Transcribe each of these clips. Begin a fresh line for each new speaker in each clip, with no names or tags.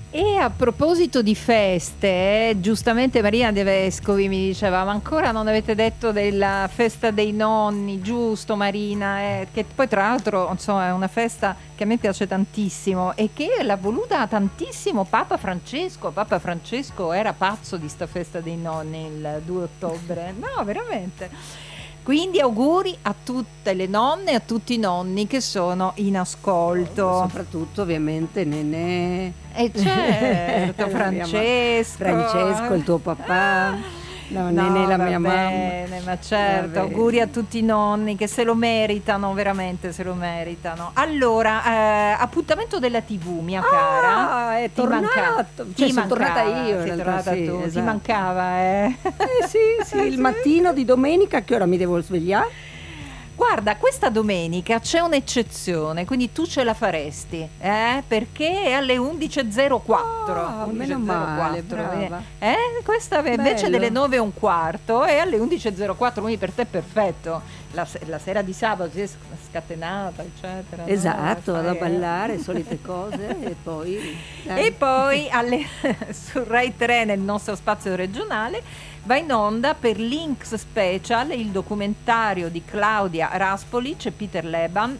E a proposito di feste, giustamente Marina De Vescovi mi diceva: ma ancora non avete detto della festa dei nonni, giusto Marina? Che poi tra l'altro insomma è una festa che a me piace tantissimo e che l'ha voluta tantissimo Papa Francesco. Papa Francesco era pazzo di sta festa dei nonni il 2 ottobre. No, veramente. Quindi auguri a tutte le nonne e a tutti i nonni che sono in ascolto.
Soprattutto ovviamente Nenè.
E certo,
Francesco, il tuo papà. No, Nenè, la mia
bene, ma certo, auguri a tutti i nonni che se lo meritano, veramente se lo meritano. Allora, appuntamento della TV, mia cara.
È tornato. Sono tornata io.
Sei tornata tu,
esatto.
ti mancava,
sì, il mattino di domenica, a che ora mi devo svegliare?
Guarda, questa domenica c'è un'eccezione, quindi tu ce la faresti, perché è alle 11.04.
Meno male, brava.
Questa invece delle 9.15 è alle 11.04, quindi per te è perfetto. La sera di sabato si è scatenata, eccetera.
Esatto,
no?
vado a ballare, solite cose e poi...
E poi su Rai 3 nel nostro spazio regionale va in onda per Links Special il documentario di Claudia Raspolic e Peter Leban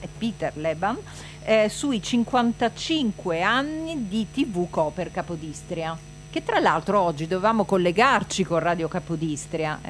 sui 55 anni di TV Koper Capodistria, che tra l'altro oggi dovevamo collegarci con Radio Capodistria.